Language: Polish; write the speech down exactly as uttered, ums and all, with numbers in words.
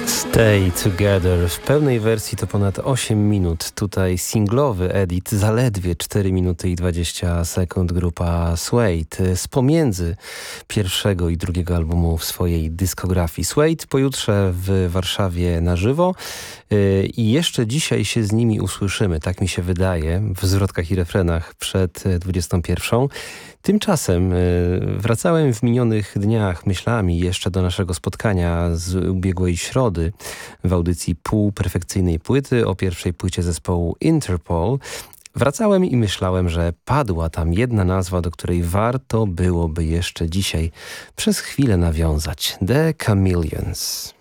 Stay Together w pełnej wersji to ponad osiem minut. Tutaj singlowy edit zaledwie cztery minuty i dwadzieścia sekund. Grupa Suede z pomiędzy pierwszego i drugiego albumu w swojej dyskografii. Suede pojutrze w Warszawie na żywo i jeszcze dzisiaj się z nimi usłyszymy, tak mi się wydaje, w zwrotkach i refrenach przed dwudziestą pierwszą. Tymczasem wracałem w minionych dniach myślami jeszcze do naszego spotkania z ubiegłej środy w audycji półperfekcyjnej płyty o pierwszej płycie zespołu Interpol. Wracałem i myślałem, że padła tam jedna nazwa, do której warto byłoby jeszcze dzisiaj przez chwilę nawiązać. The Chameleons.